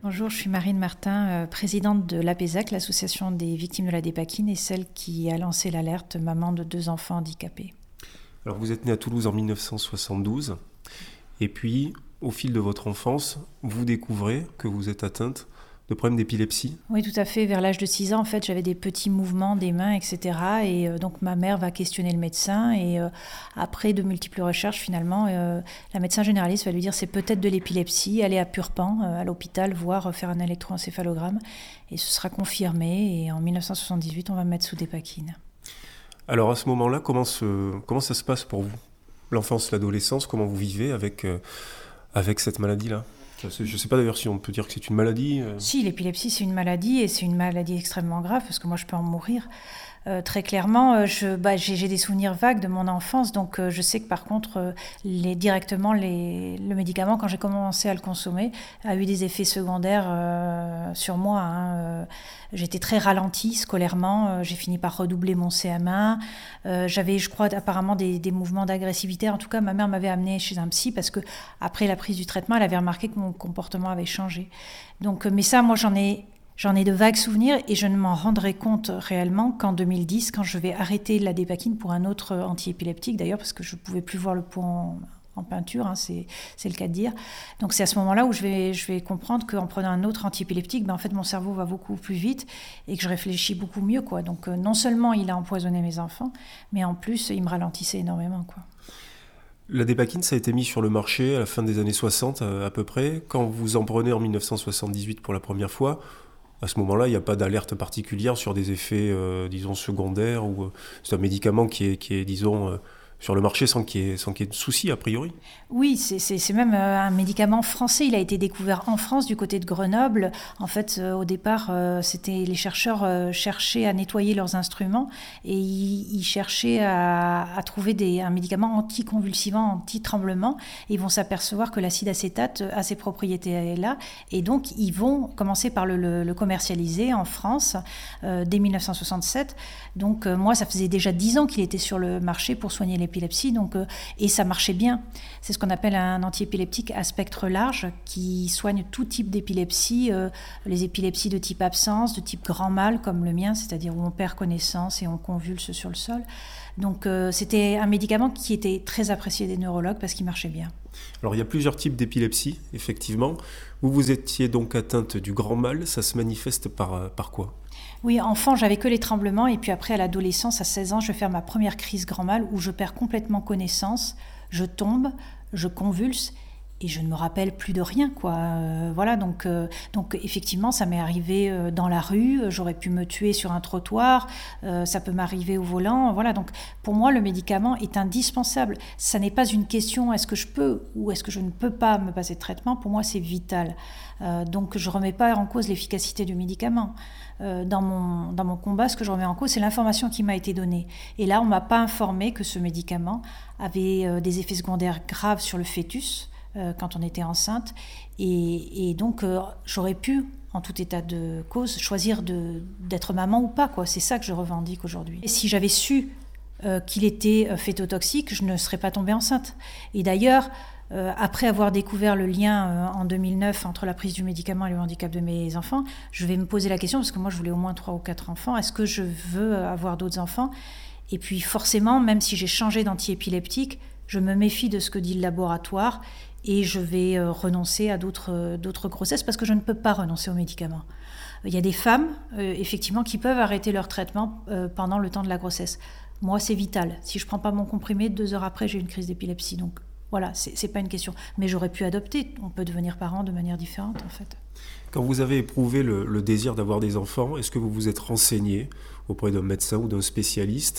Bonjour, je suis Marine Martin, présidente de l'APESAC, l'association des victimes de la dépakine, et celle qui a lancé l'alerte maman de 2 enfants handicapés. Alors vous êtes née à Toulouse en 1972, et puis au fil de votre enfance, vous découvrez que vous êtes atteinte de problèmes d'épilepsie. Oui, tout à fait. Vers l'âge de 6 ans, en fait, j'avais des petits mouvements des mains, etc. Et donc ma mère va questionner le médecin, et après de multiples recherches, finalement, la médecin généraliste va lui dire c'est peut-être de l'épilepsie, aller à Purpan, à l'hôpital, voir faire un électroencéphalogramme, et ce sera confirmé. Et en 1978, on va me mettre sous dépakine. Alors à ce moment-là, comment ça se passe pour vous? L'enfance, l'adolescence, comment vous vivez avec cette maladie-là? Je ne sais pas d'ailleurs si on peut dire que c'est une maladie. Si, l'épilepsie, c'est une maladie, et c'est une maladie extrêmement grave, parce que moi, je peux en mourir. Très clairement, j'ai des souvenirs vagues de mon enfance, donc je sais que par contre, le médicament, quand j'ai commencé à le consommer, a eu des effets secondaires sur moi. J'étais très ralentie scolairement, j'ai fini par redoubler mon CM1. J'avais, je crois, apparemment des mouvements d'agressivité. En tout cas, ma mère m'avait amenée chez un psy parce que après la prise du traitement, elle avait remarqué que mon comportement avait changé. Donc, mais ça, moi, j'en ai de vagues souvenirs, et je ne m'en rendrai compte réellement qu'en 2010, quand je vais arrêter la dépakine pour un autre antiépileptique, d'ailleurs, parce que je ne pouvais plus voir le pot en peinture, c'est le cas de dire. Donc c'est à ce moment-là où je vais comprendre qu'en prenant un autre antiépileptique, en fait, mon cerveau va beaucoup plus vite et que je réfléchis beaucoup mieux, quoi. Donc non seulement il a empoisonné mes enfants, mais en plus, il me ralentissait énormément, quoi. La dépakine, ça a été mis sur le marché à la fin des années 60 à peu près. Quand vous en prenez en 1978 pour la première fois, à ce moment-là, il n'y a pas d'alerte particulière sur des effets, disons, secondaires, ou c'est un médicament qui est disons, sur le marché sans qu'il y ait de soucis, a priori. Oui, c'est même un médicament français. Il a été découvert en France, du côté de Grenoble. En fait, au départ, les chercheurs cherchaient à nettoyer leurs instruments, et ils cherchaient à trouver un médicament anticonvulsivant, anti-tremblement. Et ils vont s'apercevoir que l'acide acétate a ces propriétés-là. Et donc, ils vont commencer par le commercialiser en France dès 1967. Donc, moi, ça faisait déjà 10 ans qu'il était sur le marché pour soigner l'épilepsie. Et ça marchait bien. C'est ce qu'on appelle un antiépileptique à spectre large qui soigne tout type d'épilepsie, les épilepsies de type absence, de type grand mal comme le mien, c'est-à-dire où on perd connaissance et on convulse sur le sol. Donc c'était un médicament qui était très apprécié des neurologues parce qu'il marchait bien. Alors il y a plusieurs types d'épilepsie, effectivement. Vous étiez donc atteinte du grand mal, ça se manifeste par quoi? Oui, enfant, j'avais que les tremblements, et puis après, à l'adolescence, à 16 ans, je vais faire ma première crise grand mal où je perds complètement connaissance, je tombe, je convulse, et je ne me rappelle plus de rien, quoi. Voilà, donc effectivement, ça m'est arrivé dans la rue, j'aurais pu me tuer sur un trottoir, ça peut m'arriver au volant, voilà. Donc pour moi, le médicament est indispensable. Ça n'est pas une question est-ce que je peux ou est-ce que je ne peux pas me passer de traitement. Pour moi, c'est vital. Donc je ne remets pas en cause l'efficacité du médicament. Dans mon combat, ce que je remets en cause, c'est l'information qui m'a été donnée. Et là, on ne m'a pas informé que ce médicament avait des effets secondaires graves sur le fœtus quand on était enceinte. Et donc, j'aurais pu, en tout état de cause, choisir d'être maman ou pas, quoi. C'est ça que je revendique aujourd'hui. Et si j'avais su qu'il était phétotoxique, je ne serais pas tombée enceinte. Et d'ailleurs, après avoir découvert le lien en 2009 entre la prise du médicament et le handicap de mes enfants, je vais me poser la question, parce que moi je voulais au moins 3 ou 4 enfants, est-ce que je veux avoir d'autres enfants? Et puis forcément, même si j'ai changé d'antiépileptique, je me méfie de ce que dit le laboratoire, et je vais renoncer à d'autres grossesses, parce que je ne peux pas renoncer aux médicaments. Il y a des femmes, effectivement, qui peuvent arrêter leur traitement pendant le temps de la grossesse. Moi, c'est vital. Si je ne prends pas mon comprimé, 2 heures après, j'ai une crise d'épilepsie. Donc voilà, c'est pas une question. Mais j'aurais pu adopter. On peut devenir parent de manière différente, en fait. Quand vous avez éprouvé le désir d'avoir des enfants, est-ce que vous vous êtes renseigné auprès d'un médecin ou d'un spécialiste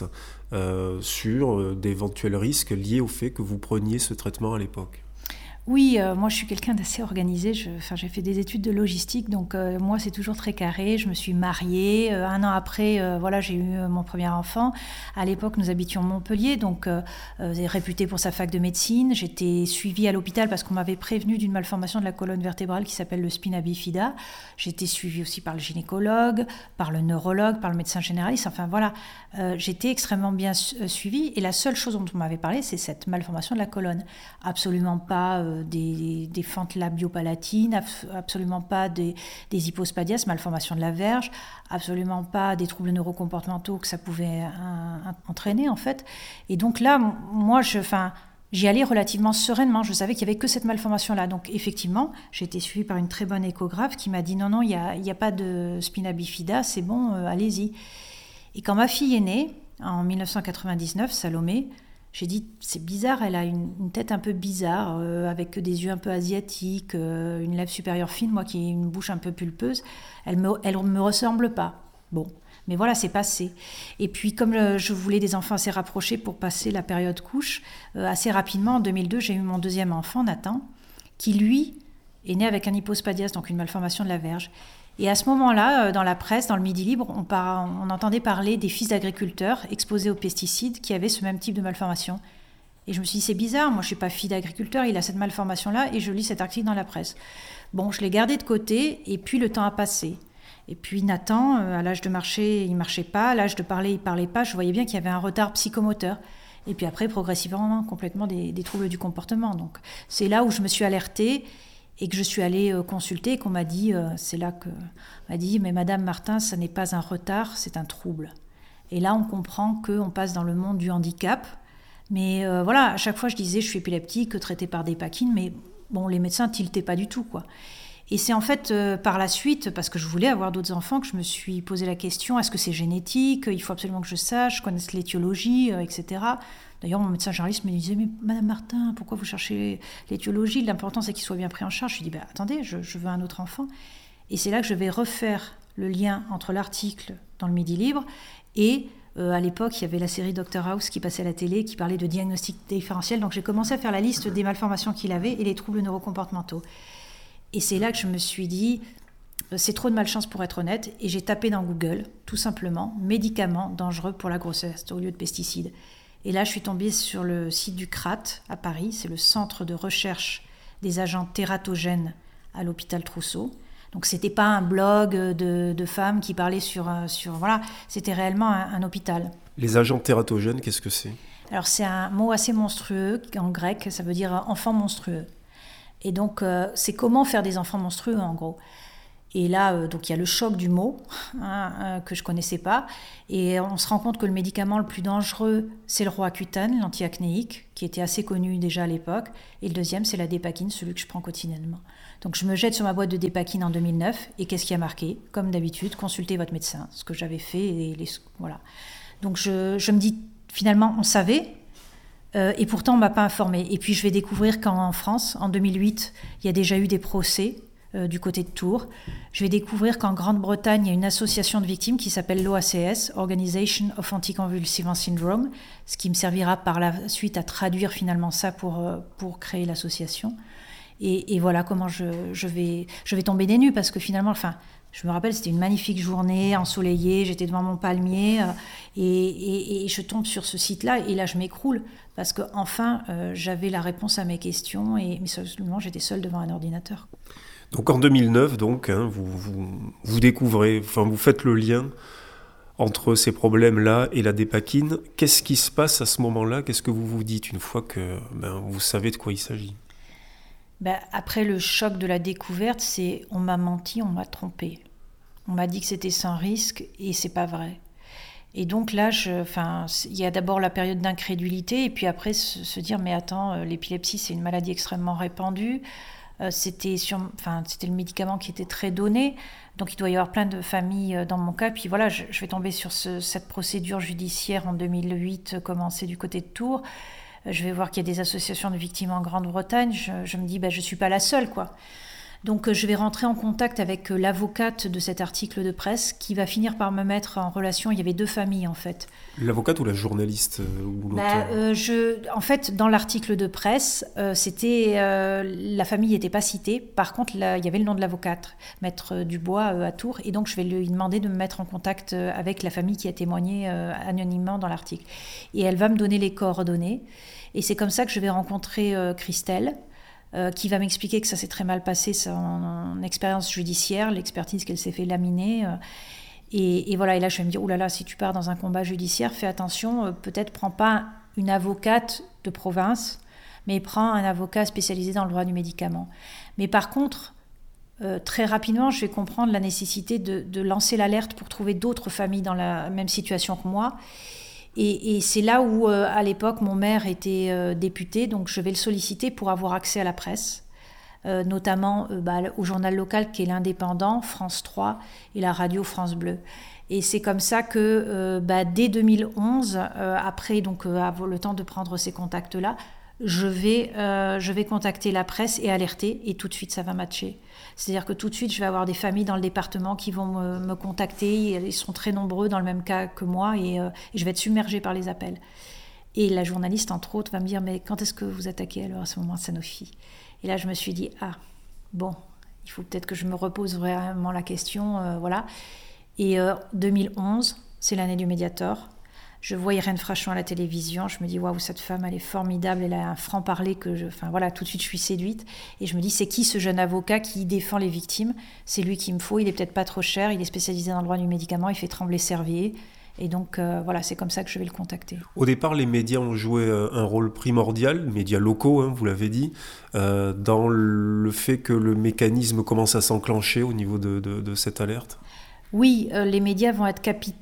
sur d'éventuels risques liés au fait que vous preniez ce traitement à l'époque? Oui, moi je suis quelqu'un d'assez organisé. J'ai fait des études de logistique, donc moi c'est toujours très carré. Je me suis mariée. 1 an après, voilà, j'ai eu mon premier enfant. À l'époque, nous habitions Montpellier, donc réputé pour sa fac de médecine. J'étais suivie à l'hôpital parce qu'on m'avait prévenu d'une malformation de la colonne vertébrale qui s'appelle le spina bifida. J'étais suivie aussi par le gynécologue, par le neurologue, par le médecin généraliste. Enfin voilà, j'étais extrêmement bien suivie. Et la seule chose dont on m'avait parlé, c'est cette malformation de la colonne. Absolument pas des fentes labiopalatines, absolument pas des hypospadias, malformations de la verge, absolument pas des troubles neurocomportementaux que ça pouvait entraîner en fait. Et donc là, moi, j'y allais relativement sereinement. Je savais qu'il n'y avait que cette malformation-là. Donc effectivement, j'ai été suivie par une très bonne échographe qui m'a dit non, il n'y a pas de spina bifida, c'est bon, allez-y. Et quand ma fille est née, en 1999, Salomé, j'ai dit, c'est bizarre, elle a une tête un peu bizarre, avec des yeux un peu asiatiques, une lèvre supérieure fine, moi qui ai une bouche un peu pulpeuse. Elle me ressemble pas. Bon, mais voilà, c'est passé. Et puis, comme je voulais des enfants assez rapprochés pour passer la période couche, assez rapidement, en 2002, j'ai eu mon deuxième enfant, Nathan, qui, lui, est né avec un hypospadias, donc une malformation de la verge. Et à ce moment-là, dans la presse, dans le Midi Libre, on entendait parler des fils d'agriculteurs exposés aux pesticides qui avaient ce même type de malformation. Et je me suis dit, c'est bizarre, moi je ne suis pas fille d'agriculteur, il a cette malformation-là, et je lis cet article dans la presse. Bon, je l'ai gardé de côté, et puis le temps a passé. Et puis Nathan, à l'âge de marcher, il ne marchait pas, à l'âge de parler, il ne parlait pas, je voyais bien qu'il y avait un retard psychomoteur. Et puis après, progressivement, complètement des troubles du comportement. Donc c'est là où je me suis alertée, et que je suis allée consulter, et qu'on m'a dit, c'est là qu'on m'a dit, mais Madame Martin, ça n'est pas un retard, c'est un trouble. Et là, on comprend qu'on passe dans le monde du handicap. Mais voilà, à chaque fois, je disais, je suis épileptique, traitée par Dépakine, mais bon, les médecins tiltaient pas du tout, quoi. Et c'est en fait par la suite, parce que je voulais avoir d'autres enfants, que je me suis posé la question, est-ce que c'est génétique ? Il faut absolument que je sache, je connaisse l'étiologie, etc. D'ailleurs, mon médecin généraliste me disait, mais Madame Martin, pourquoi vous cherchez l'étiologie ? L'important, c'est qu'il soit bien pris en charge. Je lui dis, attendez, je veux un autre enfant. Et c'est là que je vais refaire le lien entre l'article dans le Midi Libre et à l'époque, il y avait la série Dr House qui passait à la télé, qui parlait de diagnostic différentiel. Donc j'ai commencé à faire la liste des malformations qu'il avait et les troubles neurocomportementaux. Et c'est là que je me suis dit, c'est trop de malchance pour être honnête. Et j'ai tapé dans Google, tout simplement, médicaments dangereux pour la grossesse au lieu de pesticides. Et là, je suis tombée sur le site du CRAT à Paris. C'est le Centre de recherche des agents tératogènes à l'hôpital Trousseau. Donc, ce n'était pas un blog de femmes qui parlaient sur voilà, c'était réellement un hôpital. Les agents tératogènes, qu'est-ce que c'est ? Alors, c'est un mot assez monstrueux. En grec, ça veut dire enfant monstrueux. Et donc, c'est comment faire des enfants monstrueux, en gros. Et là, donc il y a le choc du mot, que je ne connaissais pas. Et on se rend compte que le médicament le plus dangereux, c'est le Roaccutane, l'antiacnéique, qui était assez connu déjà à l'époque. Et le deuxième, c'est la Dépakine, celui que je prends quotidiennement. Donc je me jette sur ma boîte de Dépakine en 2009. Et qu'est-ce qui a marqué ? Comme d'habitude, consultez votre médecin. Ce que j'avais fait. Voilà. Donc je me dis, finalement, on savait. Et pourtant, on ne m'a pas informée. Et puis je vais découvrir qu'en France, en 2008, il y a déjà eu des procès du côté de Tours. Je vais découvrir qu'en Grande-Bretagne, il y a une association de victimes qui s'appelle l'OACS, Organisation of Anticonvulsivant Syndrome, ce qui me servira par la suite à traduire finalement ça pour créer l'association. Et voilà comment je vais tomber des nues, parce que finalement, je me rappelle, c'était une magnifique journée, ensoleillée, j'étais devant mon palmier, et je tombe sur ce site-là, et là je m'écroule, parce qu'enfin, j'avais la réponse à mes questions, mais seulement j'étais seule devant un ordinateur. Donc en 2009, vous découvrez, vous faites le lien entre ces problèmes-là et la Dépakine. Qu'est-ce qui se passe à ce moment-là ? Qu'est-ce que vous vous dites une fois que vous savez de quoi il s'agit ? Après le choc de la découverte, c'est on m'a menti, on m'a trompé. On m'a dit que c'était sans risque et c'est pas vrai. Et donc là, il y a d'abord la période d'incrédulité et puis après se dire mais attends, l'épilepsie c'est une maladie extrêmement répandue. C'était le médicament qui était très donné, donc il doit y avoir plein de familles dans mon cas. Puis voilà, je vais tomber sur cette procédure judiciaire en 2008 commencée du côté de Tours. Je vais voir qu'il y a des associations de victimes en Grande-Bretagne. Je me dis, je ne suis pas la seule, quoi. Donc je vais rentrer en contact avec l'avocate de cet article de presse qui va finir par me mettre en relation. Il y avait deux familles, en fait. L'avocate ou la journaliste ou l'auteur ? En fait, dans l'article de presse, la famille n'était pas citée. Par contre, il y avait le nom de l'avocate, Maître Dubois, à Tours. Et donc, je vais lui demander de me mettre en contact avec la famille qui a témoigné anonymement dans l'article. Et elle va me donner les coordonnées. Et c'est comme ça que je vais rencontrer Christelle, qui va m'expliquer que ça s'est très mal passé, son expérience judiciaire, l'expertise qu'elle s'est fait laminer. Et voilà, et là je vais me dire, oulala, si tu pars dans un combat judiciaire, fais attention, peut-être prends pas une avocate de province, mais prends un avocat spécialisé dans le droit du médicament. Mais par contre, très rapidement, je vais comprendre la nécessité de lancer l'alerte pour trouver d'autres familles dans la même situation que moi. Et c'est là où, à l'époque, mon maire était député, donc je vais le solliciter pour avoir accès à la presse, notamment au journal local qui est l'Indépendant, France 3 et la radio France Bleu. Et c'est comme ça que dès 2011, après donc avoir le temps de prendre ces contacts-là, je vais contacter la presse et alerter, et tout de suite ça va matcher. C'est-à-dire que tout de suite je vais avoir des familles dans le département qui vont me contacter, ils sont très nombreux dans le même cas que moi, et je vais être submergée par les appels. Et la journaliste, entre autres, va me dire « Mais quand est-ce que vous attaquez alors à ce moment Sanofi ?» Et là je me suis dit « Ah, bon, il faut peut-être que je me repose vraiment la question, voilà. » Et 2011, c'est l'année du Mediator. Je vois Irène Frachon à la télévision, je me dis waouh, cette femme elle est formidable, elle a un franc-parler tout de suite je suis séduite, et je me dis c'est qui ce jeune avocat qui défend les victimes? C'est lui qu'il me faut, il est peut-être pas trop cher, il est spécialisé dans le droit du médicament, il fait trembler Servier, et donc c'est comme ça que je vais le contacter. Au départ, les médias ont joué un rôle primordial, les médias locaux, vous l'avez dit, dans le fait que le mécanisme commence à s'enclencher au niveau de cette alerte. Oui, les médias vont être capitaux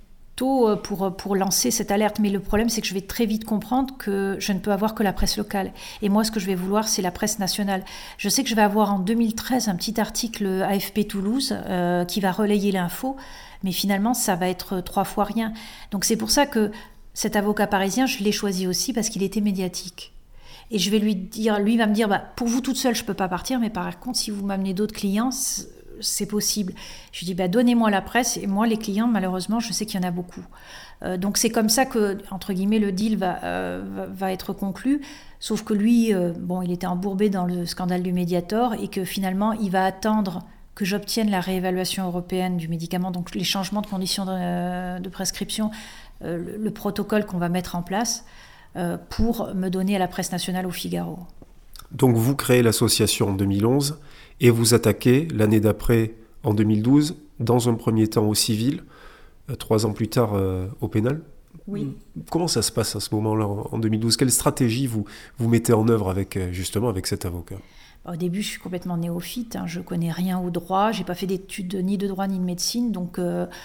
pour lancer cette alerte, mais le problème c'est que je vais très vite comprendre que je ne peux avoir que la presse locale, et moi ce que je vais vouloir c'est la presse nationale. Je sais que je vais avoir en 2013 un petit article AFP Toulouse qui va relayer l'info, mais finalement ça va être 3 fois rien. Donc c'est pour ça que cet avocat parisien, je l'ai choisi aussi parce qu'il était médiatique. Et je vais lui va me dire pour vous toute seule je peux pas partir, mais par contre si vous m'amenez d'autres clients, c'est possible. Je lui dis donnez-moi la presse, et moi les clients malheureusement je sais qu'il y en a beaucoup. Donc c'est comme ça que entre guillemets le deal va être conclu, sauf que lui il était embourbé dans le scandale du Mediator, et que finalement il va attendre que j'obtienne la réévaluation européenne du médicament, donc les changements de conditions de prescription, le protocole qu'on va mettre en place pour me donner à la presse nationale au Figaro. Donc vous créez l'association en 2011 et vous attaquez l'année d'après, en 2012, dans un premier temps au civil, 3 ans plus tard au pénal. Oui. Comment ça se passe à ce moment-là, en 2012 ? Quelle stratégie vous mettez en œuvre avec cet avocat ? Au début, je suis complètement néophyte, je ne connais rien au droit, je n'ai pas fait d'études ni de droit ni de médecine, donc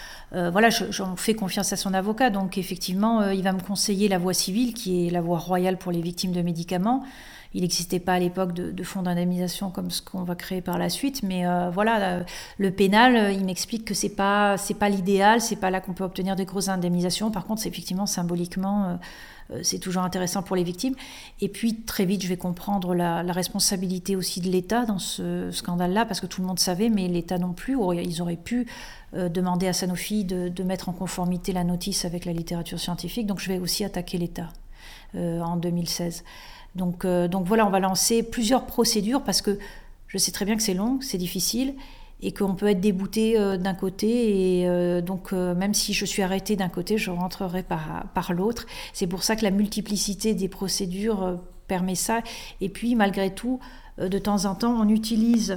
j'en fais confiance à son avocat. Donc effectivement, il va me conseiller la voie civile, qui est la voie royale pour les victimes de médicaments. Il n'existait pas à l'époque de fonds d'indemnisation comme ce qu'on va créer par la suite, mais le pénal, il m'explique que c'est pas l'idéal, c'est pas là qu'on peut obtenir des grosses indemnisations. Par contre, c'est effectivement symboliquement, c'est toujours intéressant pour les victimes. Et puis très vite, je vais comprendre la responsabilité aussi de l'État dans ce scandale-là, parce que tout le monde savait, mais l'État non plus. Ils auraient pu demander à Sanofi de mettre en conformité la notice avec la littérature scientifique. Donc je vais aussi attaquer l'État en 2016. Donc on va lancer plusieurs procédures, parce que je sais très bien que c'est long, c'est difficile, et qu'on peut être débouté d'un côté, et même si je suis arrêtée d'un côté, je rentrerai par l'autre. C'est pour ça que la multiplicité des procédures permet ça. Et puis malgré tout, de temps en temps, on utilise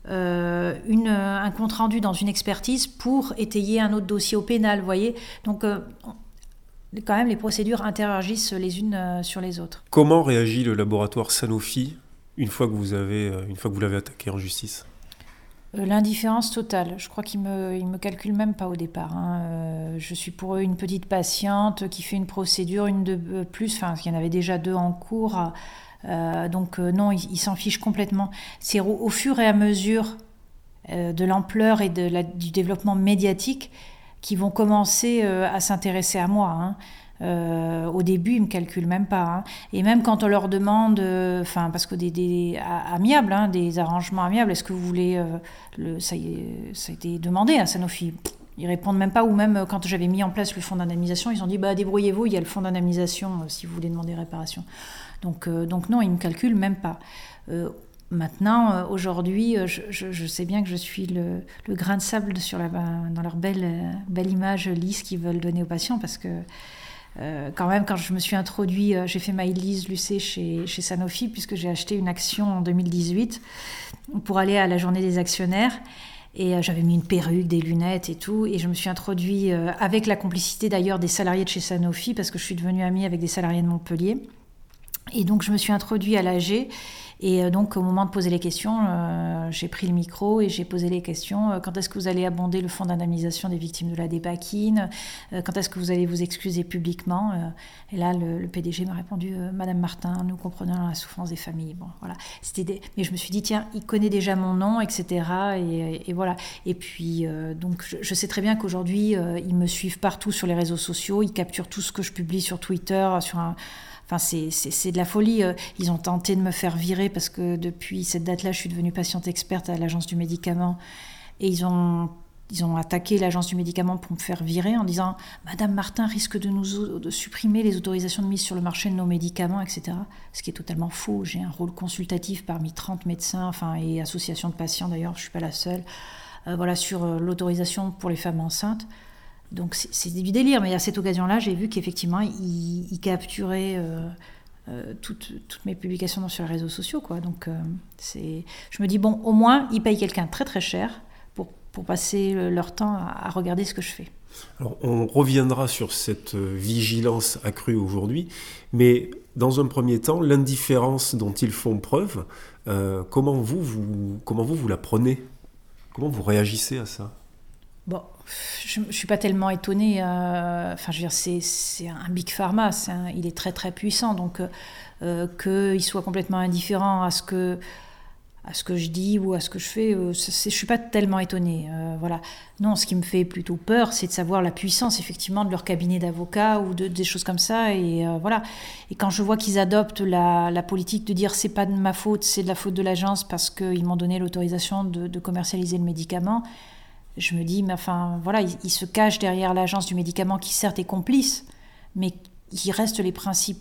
un compte-rendu dans une expertise pour étayer un autre dossier au pénal, vous voyez. Donc quand même, les procédures interagissent les unes sur les autres. Comment réagit le laboratoire Sanofi une fois que vous l'avez attaqué en justice ? L'indifférence totale. Je crois qu'ils me calculent même pas au départ. Je suis pour eux une petite patiente qui fait une procédure, une de plus. Enfin, il y en avait déjà 2 en cours. Non, ils s'en fichent complètement. C'est au fur et à mesure de l'ampleur et du développement médiatique qui vont commencer à s'intéresser à moi. Au début, ils ne me calculent même pas. Et même quand on leur demande, parce que des arrangements amiables, est-ce que vous voulez... ça a été demandé à Sanofi. Ils répondent même pas, ou même quand j'avais mis en place le fonds d'indemnisation, ils ont dit débrouillez-vous, il y a le fonds d'indemnisation si vous voulez demander réparation. Donc non, ils ne me calculent même pas. Maintenant, aujourd'hui, je sais bien que je suis le grain de sable dans leur belle image lisse qu'ils veulent donner aux patients, parce que quand même, quand je me suis introduit, j'ai fait ma Élise Lucet chez Sanofi, puisque j'ai acheté une action en 2018 pour aller à la journée des actionnaires. Et j'avais mis une perruque, des lunettes et tout. Et je me suis introduit avec la complicité d'ailleurs des salariés de chez Sanofi, parce que je suis devenue amie avec des salariés de Montpellier. Et donc, je me suis introduite à l'AG. Et donc, au moment de poser les questions, j'ai pris le micro et j'ai posé les questions. Quand est-ce que vous allez abonder le fonds d'indemnisation des victimes de la dépakine ? Quand est-ce que vous allez vous excuser publiquement ? Et là, le PDG m'a répondu « Madame Martin, nous comprenons la souffrance des familles. » Bon, voilà. Mais je me suis dit, tiens, il connaît déjà mon nom, etc. Et voilà. Et puis, donc, je sais très bien qu'aujourd'hui, ils me suivent partout sur les réseaux sociaux. Ils capturent tout ce que je publie sur Twitter, sur un... Enfin, c'est de la folie. Ils ont tenté de me faire virer parce que depuis cette date-là, je suis devenue patiente experte à l'Agence du médicament. Et ils ont attaqué l'Agence du médicament pour me faire virer en disant « Madame Martin risque de supprimer les autorisations de mise sur le marché de nos médicaments, etc. » Ce qui est totalement faux. J'ai un rôle consultatif parmi 30 médecins et associations de patients, d'ailleurs, je ne suis pas la seule, sur l'autorisation pour les femmes enceintes. Donc c'est du délire, mais à cette occasion-là, j'ai vu qu'effectivement, ils capturaient toutes mes publications sur les réseaux sociaux, quoi. Donc je me dis, bon, au moins, ils payent quelqu'un très très cher pour passer leur temps à regarder ce que je fais. Alors, on reviendra sur cette vigilance accrue aujourd'hui, mais dans un premier temps, l'indifférence dont ils font preuve, comment vous la prenez ? Comment vous réagissez à ça ? Bon, je ne suis pas tellement étonnée. Je veux dire, c'est un big pharma, il est très très puissant, donc qu'il soit complètement indifférent à ce que je dis ou à ce que je fais, je ne suis pas tellement étonnée. Voilà. Non, ce qui me fait plutôt peur, c'est de savoir la puissance effectivement de leur cabinet d'avocats ou des choses comme ça. Et voilà. Et quand je vois qu'ils adoptent la politique de dire c'est pas de ma faute, c'est de la faute de l'agence parce qu'ils m'ont donné l'autorisation de commercialiser le médicament. Je me dis, mais enfin, voilà, ils se cachent derrière l'agence du médicament qui certes est complice, mais il reste le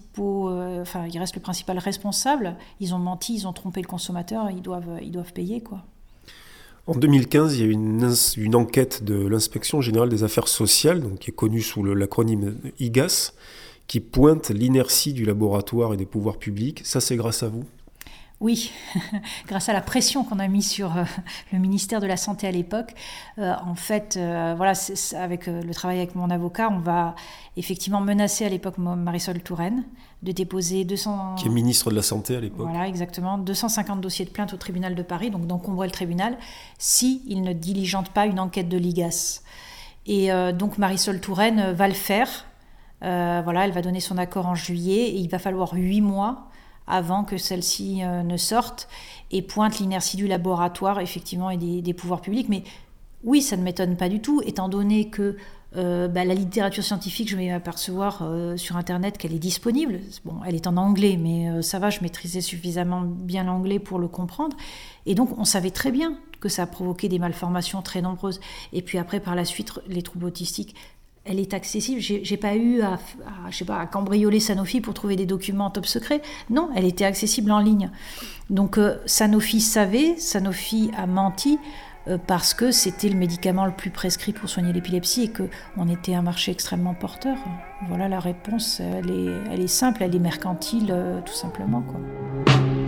principal responsable. Ils ont menti, ils ont trompé le consommateur, ils doivent payer, quoi. En 2015, il y a eu une enquête de l'Inspection générale des affaires sociales, donc qui est connue sous l'acronyme IGAS, qui pointe l'inertie du laboratoire et des pouvoirs publics. Ça, c'est grâce à vous ? Oui, grâce à la pression qu'on a mise sur le ministère de la Santé à l'époque. Avec le travail avec mon avocat, on va effectivement menacer à l'époque Marisol Touraine de déposer 200... Qui est ministre de la Santé à l'époque. Voilà, exactement. 250 dossiers de plainte au tribunal de Paris, donc d'encombrer le tribunal, s'il ne diligente pas une enquête de l'IGAS. Et donc Marisol Touraine va le faire. Elle va donner son accord en juillet et il va falloir 8 mois avant que celle-ci ne sorte, et pointe l'inertie du laboratoire, effectivement, et des pouvoirs publics. Mais oui, ça ne m'étonne pas du tout, étant donné que la littérature scientifique, je vais m'apercevoir sur Internet qu'elle est disponible. Bon, elle est en anglais, mais ça va, je maîtrisais suffisamment bien l'anglais pour le comprendre. Et donc, on savait très bien que ça a provoqué des malformations très nombreuses. Et puis après, par la suite, les troubles autistiques, elle est accessible. J'ai pas eu à cambrioler Sanofi pour trouver des documents top secret. Non, elle était accessible en ligne. Donc Sanofi savait, Sanofi a menti parce que c'était le médicament le plus prescrit pour soigner l'épilepsie et qu'on était un marché extrêmement porteur. Voilà, la réponse, elle est simple, elle est mercantile, tout simplement, quoi.